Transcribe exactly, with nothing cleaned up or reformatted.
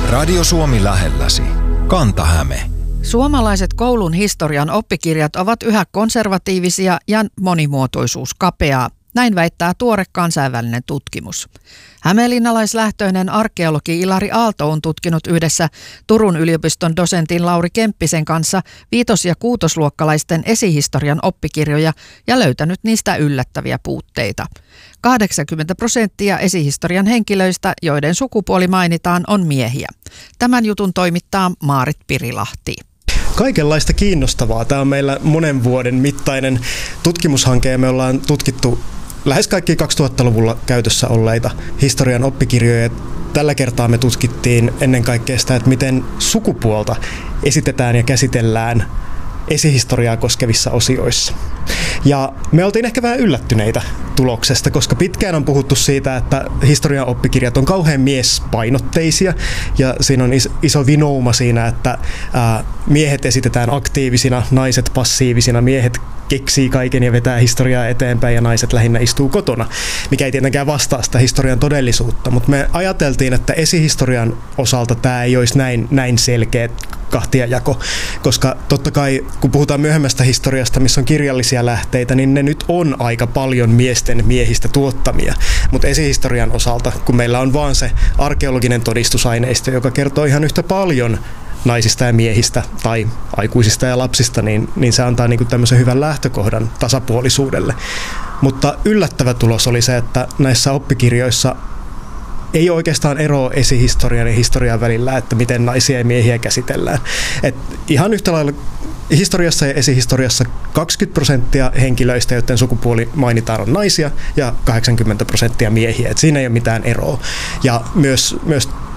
Radio Suomi lähelläsi. Kanta-Häme. Suomalaiset koulun historian oppikirjat ovat yhä konservatiivisia ja monimuotoisuus kapeaa. Näin väittää tuore kansainvälinen tutkimus. Hämeenlinnalaislähtöinen arkeologi Ilari Aalto on tutkinut yhdessä Turun yliopiston dosentin Lauri Kemppisen kanssa viitos- ja kuutosluokkalaisten esihistorian oppikirjoja ja löytänyt niistä yllättäviä puutteita. kahdeksankymmentä prosenttia esihistorian henkilöistä, joiden sukupuoli mainitaan, on miehiä. Tämän jutun toimittaa Maarit Pirilahti. Kaikenlaista kiinnostavaa. Tämä on meillä monen vuoden mittainen tutkimushanke ja me ollaan tutkittu lähes kaikki kaksituhattaluvulla käytössä olleita historian oppikirjoja. Tällä kertaa me tutkittiin ennen kaikkea sitä, että miten sukupuolta esitetään ja käsitellään esihistoriaa koskevissa osioissa. Ja me oltiin ehkä vähän yllättyneitä tuloksesta, koska pitkään on puhuttu siitä, että historian oppikirjat on kauhean miespainotteisia ja siinä on iso vinouma siinä, että ää, miehet esitetään aktiivisina, naiset passiivisina, miehet keksii kaiken ja vetää historiaa eteenpäin ja naiset lähinnä istuu kotona, mikä ei tietenkään vastaa sitä historian todellisuutta, mutta me ajateltiin, että esihistorian osalta tämä ei olisi näin, näin selkeä kahtiajako, koska totta kai kun puhutaan myöhemmästä historiasta, missä on kirjallisia lähteitä, niin ne nyt on aika paljon miesten miehistä tuottamia, mutta esihistorian osalta, kun meillä on vaan se arkeologinen todistusaineisto, joka kertoo ihan yhtä paljon naisista ja miehistä tai aikuisista ja lapsista, niin, niin se antaa niin kuin tämmöisen hyvän lähtökohdan tasapuolisuudelle. Mutta yllättävä tulos oli se, että näissä oppikirjoissa ei oikeastaan eroa esihistorian ja historian välillä, että miten naisia ja miehiä käsitellään. Et ihan yhtä lailla historiassa ja esihistoriassa kaksikymmentä prosenttia henkilöistä, joiden sukupuoli mainitaan, on naisia ja kahdeksankymmentä prosenttia miehiä. Et siinä ei ole mitään eroa. Ja myös, myös